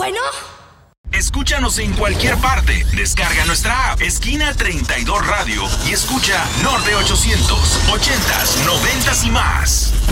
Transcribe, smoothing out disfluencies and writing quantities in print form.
Bueno. Escúchanos en cualquier parte. Descarga nuestra app Esquina 32 Radio y escucha Norte 800, 80s, 90s y más.